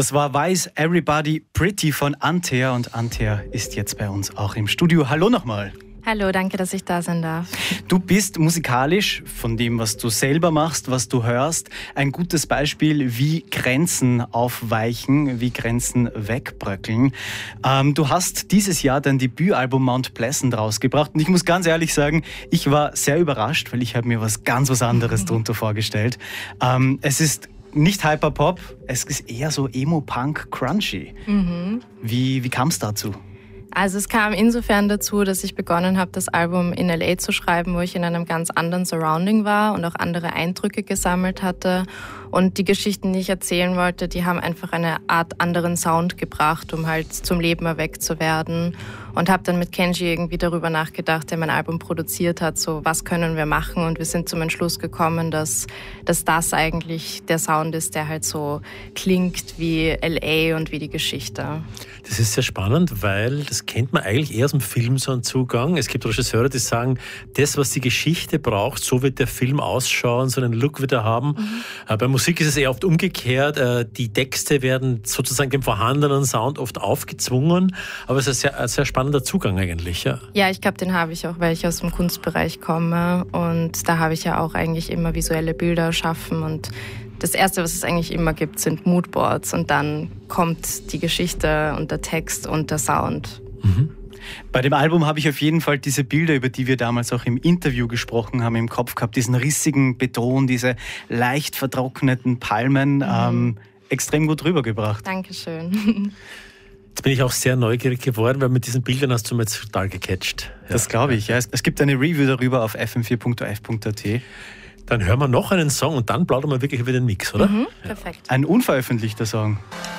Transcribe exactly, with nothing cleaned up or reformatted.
Das war Why is Everybody Pretty von Antea und Antea ist jetzt bei uns auch im Studio. Hallo nochmal. Hallo, danke, dass ich da sein darf. Du bist musikalisch, von dem, was du selber machst, was du hörst, ein gutes Beispiel, wie Grenzen aufweichen, wie Grenzen wegbröckeln. Ähm, du hast dieses Jahr dein Debütalbum Mount Pleasant rausgebracht und ich muss ganz ehrlich sagen, ich war sehr überrascht, weil ich habe mir was ganz was anderes drunter vorgestellt. Ähm, es ist nicht Hyperpop, es ist eher so Emo-Punk-Crunchy. Mhm. Wie, wie kam es dazu? Also es kam insofern dazu, dass ich begonnen habe, das Album in L A zu schreiben, wo ich in einem ganz anderen Surrounding war und auch andere Eindrücke gesammelt hatte. Und die Geschichten, die ich erzählen wollte, die haben einfach eine Art anderen Sound gebracht, um halt zum Leben erweckt zu werden. Und habe dann mit Kenji irgendwie darüber nachgedacht, der mein Album produziert hat, so was können wir machen? Und wir sind zum Entschluss gekommen, dass, dass das eigentlich der Sound ist, der halt so klingt wie L A und wie die Geschichte. Das ist sehr spannend, weil das kennt man eigentlich eher aus dem Film, so einen Zugang. Es gibt Regisseure, die sagen, das, was die Geschichte braucht, so wird der Film ausschauen, so einen Look wird er haben. Mhm. Bei Musik ist es eher oft umgekehrt. Die Texte werden sozusagen dem vorhandenen Sound oft aufgezwungen. Aber es ist ein sehr, ein sehr spannender Zugang eigentlich. Ja, ja ich glaube, den habe ich auch, weil ich aus dem Kunstbereich komme. Und da habe ich ja auch eigentlich immer visuelle Bilder erschaffen. Und das Erste, was es eigentlich immer gibt, sind Moodboards. Und dann kommt die Geschichte und der Text und der Sound. Mhm. Bei dem Album habe ich auf jeden Fall diese Bilder, über die wir damals auch im Interview gesprochen haben, im Kopf gehabt. Diesen rissigen Beton, diese leicht vertrockneten Palmen, mhm. ähm, extrem gut rübergebracht. Dankeschön. Jetzt bin ich auch sehr neugierig geworden, weil mit diesen Bildern hast du mich jetzt total gecatcht. Ja. Das glaube ich. Ja. Es, es gibt eine Review darüber auf f m vier punkt o f punkt a t. Dann hören wir noch einen Song und dann plaudern wir wirklich über den Mix, oder? Mhm, perfekt. Ein unveröffentlichter Song.